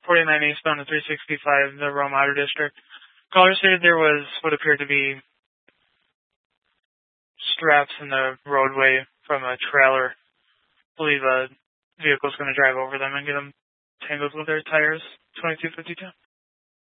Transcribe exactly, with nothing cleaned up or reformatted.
forty-nine eastbound to three sixty-five, the Rome Outer District. Caller stated there was what appeared to be straps in the roadway from a trailer. I believe a vehicle's going to drive over them and get them tangled with their tires. twenty-two fifty-two.